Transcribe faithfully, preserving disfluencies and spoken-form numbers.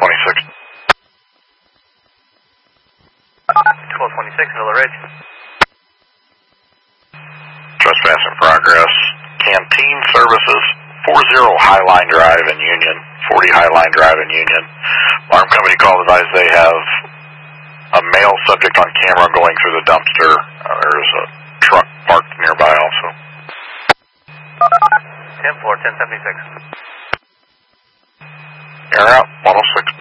twenty-six. twelve twenty-six, Villa Ridge. Trespass in progress. Canteen Services, forty Highline Drive in Union, forty Highline Drive in Union. Alarm company call advised they have a male subject on camera going through the dumpster. Uh, there's a truck parked nearby also. ten four, ten seventy-six. Air out, one oh six.